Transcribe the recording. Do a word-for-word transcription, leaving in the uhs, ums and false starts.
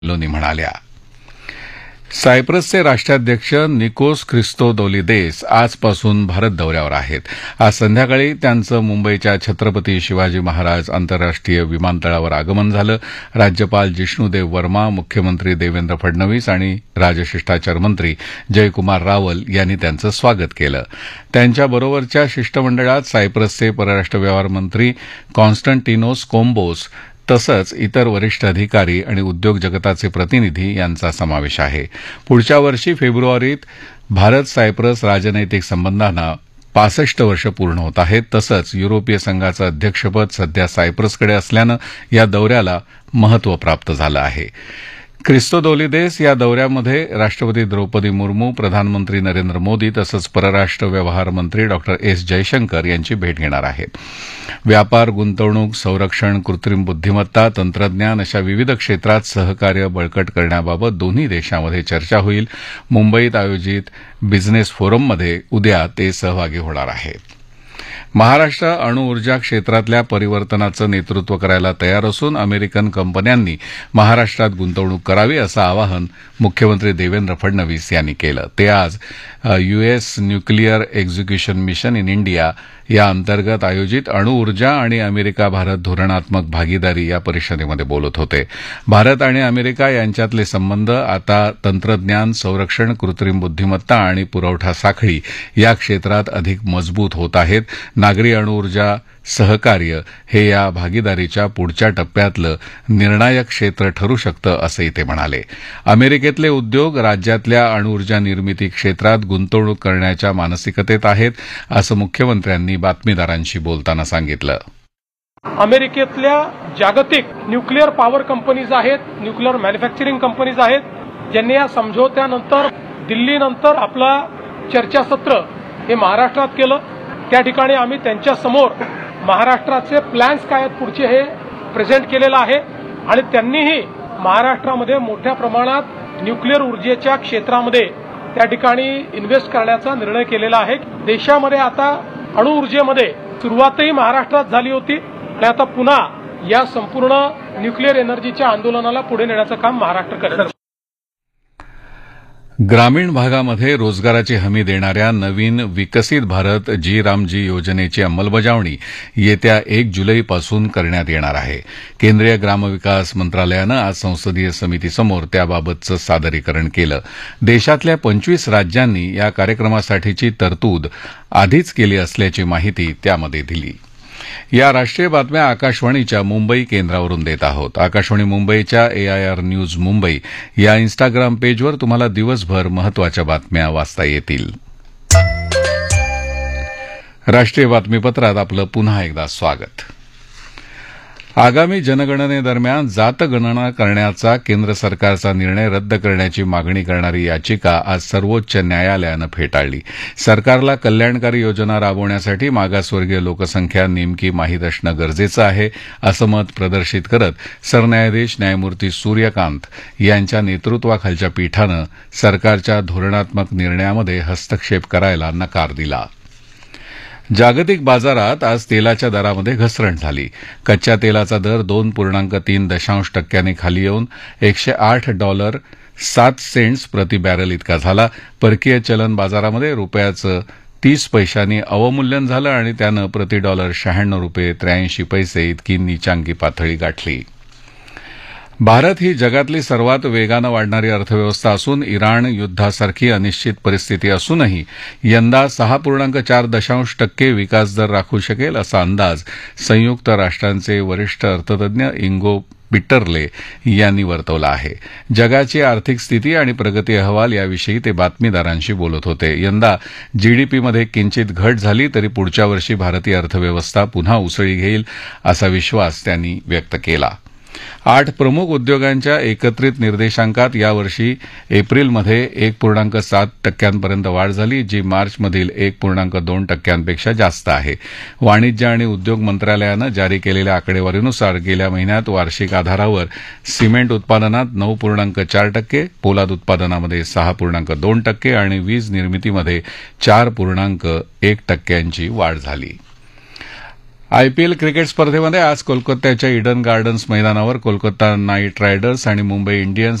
लोनी म्हणाल्या. सायप्रसचे राष्ट्राध्यक्ष निकोस ख्रिस्तोदोलिदेस आजपासून भारत दौऱ्यावर आहेत. आज संध्याकाळी त्यांचं मुंबईच्या छत्रपती शिवाजी महाराज आंतरराष्ट्रीय विमानतळावर आगमन झालं. राज्यपाल जिष्णुदेव वर्मा, मुख्यमंत्री देवेंद्र फडणवीस आणि राजशिष्टाचार मंत्री जयकुमार रावल यांनी त्यांचं स्वागत केलं. त्यांच्याबरोबरच्या शिष्टमंडळात सायप्रसचे परराष्ट्र व्यवहार मंत्री कॉन्स्टंटिनोस कोम्बोस तसंच इतर वरिष्ठ अधिकारी आणि उद्योग जगताचे प्रतिनिधी यांचा समावेश आहे. पुढच्या वर्षी फेब्रुवारीत भारत सायप्रस राजनैतिक संबंधांना पासष्ट वर्ष पूर्ण होत आहेत. तसंच युरोपीय संघाचं अध्यक्षपद सध्या सायप्रसकडे असल्यानं या दौऱ्याला महत्त्व प्राप्त झालं आहे. ख्रिस्तोदोलिदेस या दौऱ्यामध्ये राष्ट्रपती द्रौपदी मुर्मू, प्रधानमंत्री नरेंद्र मोदी तसंच परराष्ट्र व्यवहार मंत्री डॉ एस जयशंकर यांची भेट घेणार आहेत. व्यापार, गुंतवणूक, संरक्षण, कृत्रिम बुद्धिमत्ता, तंत्रज्ञान अशा विविध क्षेत्रात सहकार्य बळकट करण्याबाबत दोन्ही देशांमध्ये चर्चा होईल. मुंबईत आयोजित बिझनेस फोरममध्ये उद्या ते सहभागी होणार आहेत. महाराष्ट्र अणुऊर्जा क्षेत्रातल्या परिवर्तनाचं नेतृत्व करायला तयार असून अमेरिकन कंपन्यांनी महाराष्ट्रात गुंतवणूक करावी असं आवाहन मुख्यमंत्री देवेंद्र फडणवीस यांनी केलं. ते आज US nuclear execution mission in India या अंतर्गत आयोजित अणुऊर्जा आणि अमेरिका भारत धोरणात्मक भागीदारी या परिषदेमध्ये बोलत होते. भारत आणि अमेरिका यांच्यातले संबंध आता तंत्रज्ञान, संरक्षण, कृत्रिम बुद्धिमत्ता आणि पुरवठा साखळी या क्षेत्रात अधिक मजबूत होत आहेत. नागरी अणुऊर्जा सहकार्य हे या भागीदारीच्या पुढच्या टप्प्यातलं निर्णायक क्षेत्र ठरू शकतं असंही ते म्हणाले. अमेरिकेतले उद्योग राज्यातल्या अणुऊर्जा निर्मिती क्षेत्रात गुंतवणूक करण्याच्या मानसिकतेत आहेत असं मुख्यमंत्र्यांनी बातमीदारांशी बोलताना सांगितलं. अमेरिकेतल्या जागतिक न्यूक्लिअर पॉवर कंपनीज आहेत, न्यूक्लिअर मॅन्युफॅक्चरिंग कंपनीज आहेत, ज्यांनी या समझोत्यानंतर दिल्लीनंतर आपला चर्चासत्र हे महाराष्ट्रात केलं. त्या ठिकाणी आम्ही त्यांच्या समोर महाराष्ट्राचे प्लॅन्स काय आहेत पुढचे हे प्रेझेंट केलेलं आहे आणि त्यांनीही महाराष्ट्रामध्ये मोठ्या प्रमाणात न्यूक्लिअर ऊर्जेच्या क्षेत्रामध्ये त्या ठिकाणी इन्व्हेस्ट करण्याचा निर्णय केलेला आहे. देशामध्ये आता अणुऊर्जेमध्ये सुरुवातही महाराष्ट्रात झाली होती आणि आता पुन्हा या संपूर्ण न्यूक्लिअर एनर्जीच्या आंदोलनाला पुढे नेण्याचं काम महाराष्ट्र करेल. ग्रामीण भागामध्ये रोजगाराची हमी देणाऱ्या नवीन विकसित भारत जी रामजी योजनेची अंमलबजावणी येत्या एक जुलैपासून करण्यात येणार आहे. केंद्रीय ग्रामविकास मंत्रालयानं आज संसदीय समितीसमोर त्याबाबतचं सादरीकरण केलं. देशातल्या पंचवीस राज्यांनी या कार्यक्रमासाठीची तरतूद आधीच केली असल्याची माहिती त्यामध्ये दिली. या राष्ट्रीय बातम्या आकाशवाणीच्या मुंबई केंद्रावरून देत आहोत. आकाशवाणी मुंबईच्या एआयआर न्यूज मुंबई या इन्स्टाग्राम पेजवर तुम्हाला दिवसभर महत्वाच्या बातम्या वाचता येतील. राष्ट्रीय बातमीपत्रात आपलं पुन्हा एकदा स्वागत. आगामी जनगणनेदरम्यान जातगणना करण्याचा केंद्र सरकारचा निर्णय रद्द करण्याची मागणी करणारी याचिका आज सर्वोच्च न्यायालयानं फेटाळली. सरकारला कल्याणकारी योजना राबवण्यासाठी मागासवर्गीय लोकसंख्या नेमकी माहीत असणं गरजेचं आहे असं मत प्रदर्शित करत सरन्यायाधीश न्यायमूर्ती सूर्यकांत यांच्या नेतृत्वाखालच्या पीठानं सरकारच्या धोरणात्मक निर्णयामध्ये हस्तक्षेप करायला नकार दिला. जागतिक बाजारात आज तेलाच्या दरामध्ये घसरण झाली. कच्च्या तेलाचा दर दोन पूर्णांक तीन दशांश टक्क्यांनी खाली येऊन एकशे आठ डॉलर सात सेंट्स प्रति बॅरल इतका झाला. परकीय चलन बाजारामध्ये रुपयाचं तीस पैशांनी अवमूल्यन झालं आणि त्यानं प्रति डॉलर शहाण्णव रुपये त्र्याऐंशी पैसे इतकी नीचांकी पातळी गाठली. भारत ही जगातली सर्वात वेगानं वाढणारी अर्थव्यवस्था असून इराण युद्धासारखी अनिश्चित परिस्थिती असूनही यंदा सहा पूर्णांक चार दशांश टक्के विकासदर राखू शकेल असा अंदाज संयुक्त राष्ट्रांचे वरिष्ठ अर्थतज्ञ इंगो पिटरले यांनी वर्तवला आहे. जगाची आर्थिक स्थिती आणि प्रगती अहवाल याविषयी ते बातमीदारांशी बोलत होते. यंदा जीडीपीमध्ये किंचित घट झाली तरी पुढच्या वर्षी भारतीय अर्थव्यवस्था पुन्हा उसळी घेईल असा विश्वास त्यांनी व्यक्त केला. आठ प्रमुख उद्योगांच्या एकत्रित निर्देशांकात यावर्षी एप्रिलमध्ये एक पूर्णांक सात टक्क्यांपर्यंत वाढ झाली, जी मार्चमधील एक पूर्णांक दोन टक्क्यांपेक्षा जास्त आहे. वाणिज्य आणि उद्योग मंत्रालयानं जारी केलेल्या आकडेवारीनुसार गेल्या महिन्यात वार्षिक आधारावर सिमेंट उत्पादनात नऊ पूर्णांक चार टक्के, पोलाद उत्पादनामध्ये सहा पूर्णांक दोन टक्के आणि वीज निर्मितीमध्ये चार पूर्णांक एक टक्क्यांची वाढ झाली. आयपीएल क्रिकेट स्पर्धेमध्ये आज कोलकात्याच्या इडन गार्डन्स मैदानावर कोलकाता नाईट रायडर्स आणि मुंबई इंडियन्स